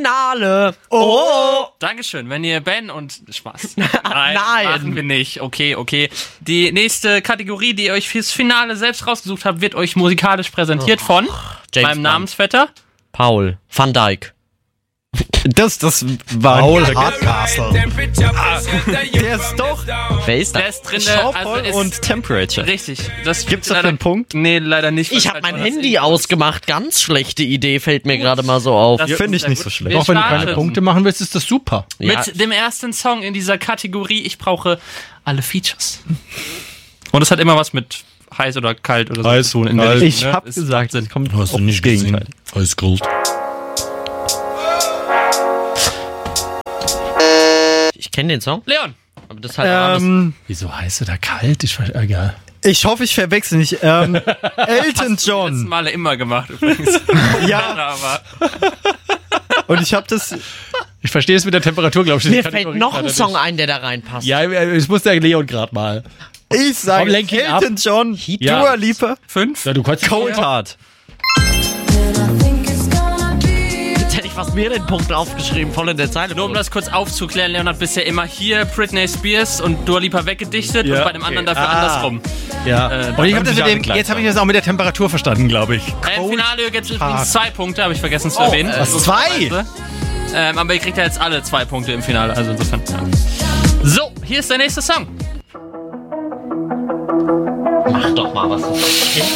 Finale. Oh. Dankeschön. Wenn ihr Ben und Spaß. Nein. Machen wir nicht. Okay. Die nächste Kategorie, die ihr euch fürs Finale selbst rausgesucht habt, wird euch musikalisch präsentiert von James meinem Bond. Namensvetter. Paul Van Dijk. Das war Paul ein Hardcastle. Der ist doch Wer ist Der das? ist drin. Showfall ist und Temperature. richtig. Das Gibt's leider dafür einen Punkt? Nee, leider nicht. Ich habe mein Handy ausgemacht. Ganz schlechte Idee, fällt mir gerade mal so auf. Das Finde ich sehr nicht gut. so schlecht. Wir Auch wenn du keine starten Punkte machen willst, ist das super. Ja. Mit dem ersten Song in dieser Kategorie. Ich brauche alle Features. Und es hat immer was mit heiß oder kalt oder so Heiß, zu tun. In der kalt. Richtung, Ich ne? hab Ist gesagt, Sinn. es kommt Hast du auf nicht das Gegenteil. gesehen? Alles Gold. Ich kenne den Song, Leon. aber das ist halt alles. Wieso heiß oder kalt? Egal. Ich hoffe, ich verwechsel nicht. Elton Letzten John. Male immer gemacht übrigens. Ja, Aber und ich habe das... Ich verstehe es mit der Temperatur, glaube ich. Mir fällt noch ein Song ein, der da reinpasst. Ja, es muss der Leon gerade mal. Ich sage Komm, lenk ihn ab. Elton John, Ja. Dua Lipa, 5. Ja, du kannst Cold Heart. Jetzt hätte ich fast mehrere Punkte aufgeschrieben, voll in der Zeile. Nur um das kurz aufzuklären, Leon hat bisher immer hier Britney Spears und Dua Lipa weggedichtet Ja, und bei dem anderen dafür andersrum. Ja. Und ich hab das jetzt habe ich das auch mit der Temperatur verstanden, glaube ich. Im Finale gibt es übrigens 2 Punkte, habe ich vergessen zu erwähnen. was, 2? Aber ihr kriegt ja jetzt alle 2 Punkte im Finale, also insofern. Ja. So, hier ist der nächste Song. Mach doch mal was.